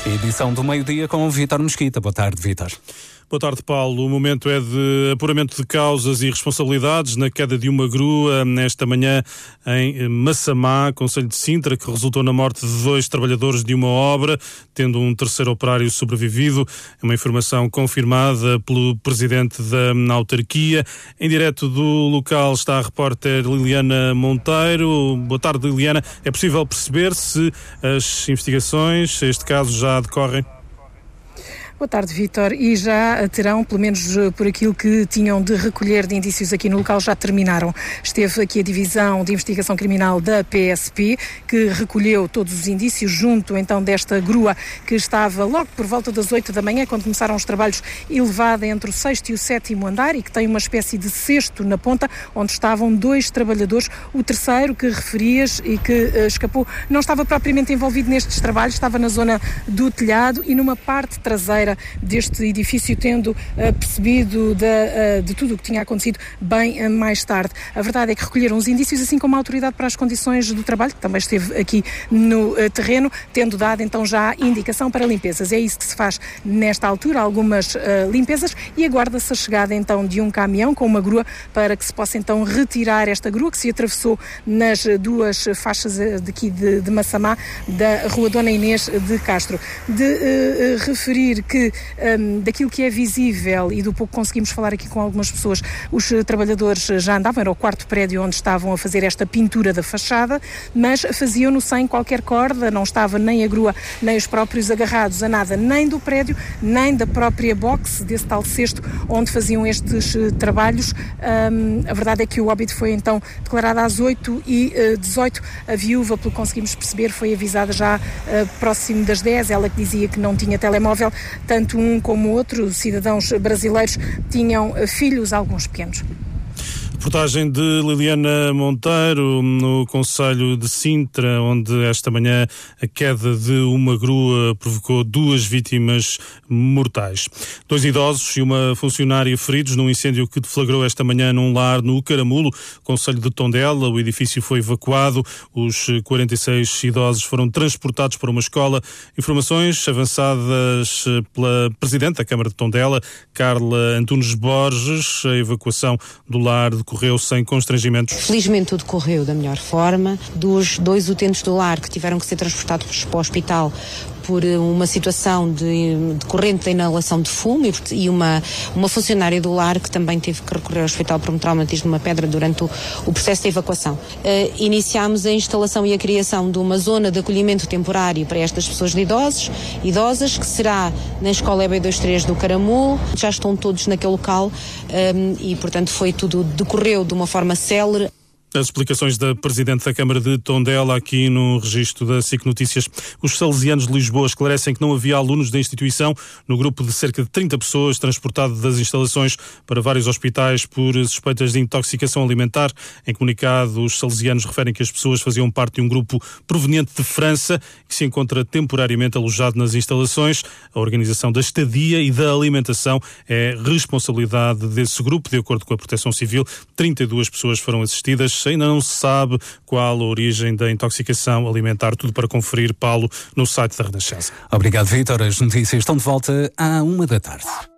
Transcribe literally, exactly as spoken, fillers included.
Edição do meio-dia com o Vítor Mesquita. Boa tarde, Vítor. Boa tarde, Paulo. O momento é de apuramento de causas e responsabilidades na queda de uma grua nesta manhã em Massamá, concelho de Sintra, que resultou na morte de dois trabalhadores de uma obra, tendo um terceiro operário sobrevivido. É uma informação confirmada pelo presidente da autarquia. Em direto do local está a repórter Liliana Monteiro. Boa tarde, Liliana. É possível perceber se as investigações, este caso, já decorrem? Boa tarde, Vítor. E já terão, pelo menos por aquilo que tinham de recolher de indícios aqui no local, já terminaram. Esteve aqui a Divisão de Investigação Criminal da P S P, que recolheu todos os indícios junto então desta grua que estava logo por volta das oito da manhã, quando começaram os trabalhos, elevada entre o sexto e o sétimo andar e que tem uma espécie de cesto na ponta, onde estavam dois trabalhadores. O terceiro, que referias e que uh, escapou, não estava propriamente envolvido nestes trabalhos, estava na zona do telhado e numa parte traseira deste edifício, tendo uh, percebido de, uh, de tudo o que tinha acontecido bem uh, mais tarde. A verdade é que recolheram os indícios, assim como a autoridade para as condições do trabalho, que também esteve aqui no uh, terreno, tendo dado então já indicação para limpezas. É isso que se faz nesta altura, algumas uh, limpezas, e aguarda-se a chegada então de um caminhão com uma grua para que se possa então retirar esta grua que se atravessou nas duas faixas daqui de, de Massamá, da Rua Dona Inês de Castro. De uh, referir que que um, daquilo que é visível e do pouco que conseguimos falar aqui com algumas pessoas, os uh, trabalhadores já andavam, era o quarto prédio onde estavam a fazer esta pintura da fachada, mas faziam-no sem qualquer corda, não estava nem a grua, nem os próprios agarrados a nada, nem do prédio, nem da própria box, desse tal cesto onde faziam estes uh, trabalhos. Um, a verdade é que o óbito foi então declarado às oito e dezoito. A viúva, pelo que conseguimos perceber, foi avisada já uh, próximo das dez, ela que dizia que não tinha telemóvel. Tanto um como o outro, cidadãos brasileiros, tinham filhos, alguns pequenos. Reportagem de Liliana Monteiro, no concelho de Sintra, onde esta manhã a queda de uma grua provocou duas vítimas mortais. Dois idosos e uma funcionária feridos num incêndio que deflagrou esta manhã num lar no Caramulo, concelho de Tondela. O edifício foi evacuado. Os quarenta e seis idosos foram transportados para uma escola. Informações avançadas pela Presidente da Câmara de Tondela, Carla Antunes Borges. A evacuação do lar decorreu sem constrangimentos. Felizmente tudo correu da melhor forma. Dos dois utentes do lar que tiveram que ser transportados para o hospital por uma situação de, de corrente de inalação de fumo e, e uma, uma funcionária do lar que também teve que recorrer ao hospital por um traumatismo de uma pedra durante o, o processo de evacuação. Uh, iniciámos a instalação e a criação de uma zona de acolhimento temporário para estas pessoas de idosos, idosas, que será na Escola E B vinte e três do Caramulo. Já estão todos naquele local um, e, portanto, foi tudo, decorreu de uma forma célere. As explicações da Presidente da Câmara de Tondela aqui no registro da S I C Notícias. Os salesianos de Lisboa esclarecem que não havia alunos da instituição no grupo de cerca de trinta pessoas transportado das instalações para vários hospitais por suspeitas de intoxicação alimentar. Em comunicado, os salesianos referem que as pessoas faziam parte de um grupo proveniente de França que se encontra temporariamente alojado nas instalações. A organização da estadia e da alimentação é responsabilidade desse grupo. De acordo com a Proteção Civil, trinta e duas pessoas foram assistidas. Ainda não se sabe qual a origem da intoxicação alimentar. Tudo para conferir, Paulo, no site da Renascença. Obrigado, Vítor. As notícias estão de volta à uma da tarde.